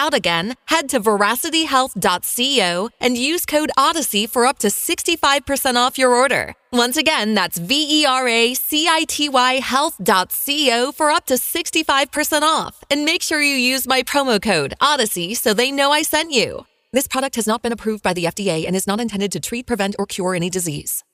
out again, head to veracityhealth.co and use code Odyssey for up to 65% off your order. Once again, that's VERACITY health.co for up to 65% off. And make sure you use my promo code Odyssey so they know I sent you. This product has not been approved by the FDA and is not intended to treat, prevent, or cure any disease.